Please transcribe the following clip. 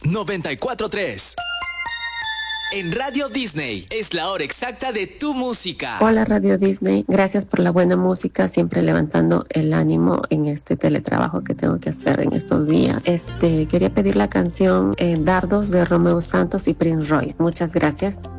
94.3. En Radio Disney es la hora exacta de tu música. Hola Radio Disney, gracias por la buena música, siempre levantando el ánimo en este teletrabajo que tengo que hacer en estos días. Quería pedir la canción Dardos de Romeo Santos y Prince Roy. Muchas gracias.